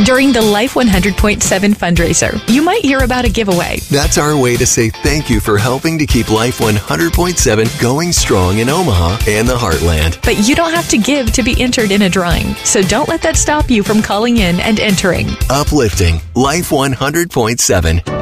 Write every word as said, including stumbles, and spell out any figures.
During the Life one hundred point seven fundraiser, you might hear about a giveaway. That's our way to say thank you for helping to keep Life one hundred point seven going strong in Omaha and the Heartland. But you don't have to give to be entered in a drawing, so don't let that stop you from calling in and entering. Uplifting Life one hundred point seven.